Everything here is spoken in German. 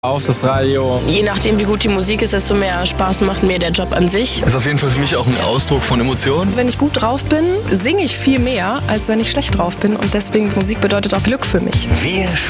Auf das Radio. Je nachdem, wie gut die Musik ist, desto mehr Spaß macht mir der Job an sich. Ist auf jeden Fall für mich auch ein Ausdruck von Emotionen. Wenn ich gut drauf bin, singe ich viel mehr, als wenn ich schlecht drauf bin. Und deswegen Musik bedeutet auch Glück für mich. Wir